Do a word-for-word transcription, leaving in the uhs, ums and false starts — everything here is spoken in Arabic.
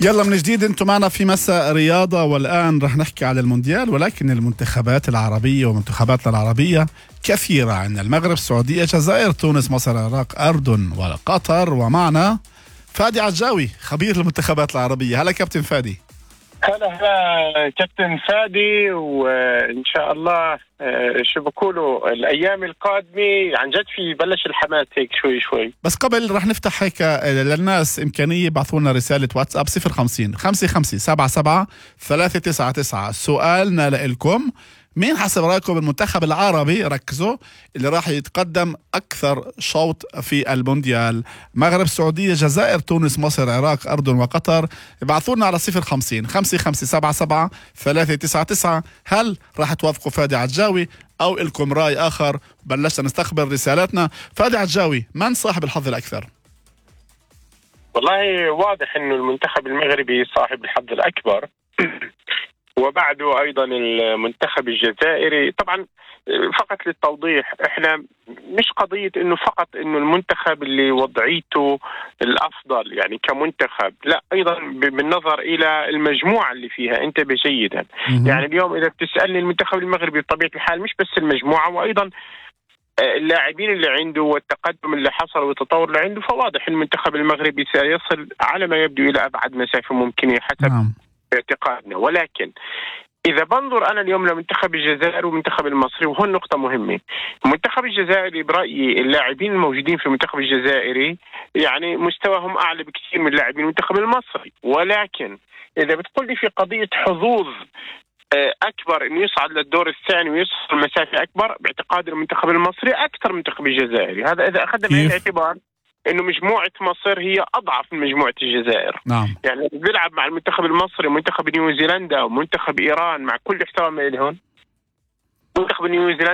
يلا من جديد، انتم معنا في مساء رياضة، والآن رح نحكي على المونديال. ولكن المنتخبات العربية ومنتخباتنا العربية كثيرة، عندنا المغرب، السعودية، الجزائر، تونس، مصر، العراق، أردن وقطر. ومعنا فادي عجاوي خبير المنتخبات العربية. هلا كابتن فادي. هلا هلا كابتن فادي، وإن شاء الله شو بقولوا الأيام القادمة عن جد في بلش الحماس هيك شوي شوي. بس قبل رح نفتح هيك للناس إمكانية يبعثوا لنا رسالة واتساب صفر خمسين خمسة خمسة سبعة سبعة ثلاثة تسعة تسعة. سؤالنا لإلكم: مين حسب رأيكم المنتخب العربي، ركزوا، اللي راح يتقدم أكثر شوط في المونديال؟ مغرب، السعودية، الجزائر، تونس، مصر، العراق، أردن وقطر. ابعثونا على صفر خمسين خمسة خمسة سبعة سبعة ثلاثة تسعة تسعة. هل راح توافقوا فادي عجاوي أو إلكم رأي آخر؟ بلشنا نستقبل رسالاتنا. فادي عجاوي، من صاحب الحظ الأكثر؟ والله واضح إنه المنتخب المغربي صاحب الحظ الأكبر وبعده أيضا المنتخب الجزائري. طبعا فقط للتوضيح، احنا مش قضية انه فقط انه المنتخب اللي وضعيته الافضل يعني كمنتخب، لا، ايضا بالنظر الى المجموعة اللي فيها. انتبه جيدا، يعني اليوم اذا بتسألني المنتخب المغربي بطبيعة الحال مش بس المجموعة، وايضا اللاعبين اللي عنده والتقدم اللي حصل والتطور اللي عنده، فواضح المنتخب المغربي سيصل على ما يبدو الى ابعد مسافة ممكنة حسب نعم. اعتقادنا. ولكن إذا بنظر أنا اليوم لمنتخب الجزائر ومنتخب المصري، وهون نقطة مهمة، المنتخب الجزائري برأيي اللاعبين الموجودين في المنتخب الجزائري يعني مستواهم أعلى بكثير من لاعبين المنتخب المصري. ولكن إذا بتقول لي في قضية حظوظ أكبر إنه يصعد للدور الثاني ويصل مسافة أكبر، باعتقاد المنتخب المصري أكثر من المنتخب الجزائري. هذا إذا أخذنا بعين الاعتبار انه مجموعة مصر هي اضعف من مجموعة الجزائر. نعم. يعني بيلعب مع المنتخب المصري ومنتخب نيوزيلندا ومنتخب ايران، مع كل احترام لهم، منتخب نيوزيلندا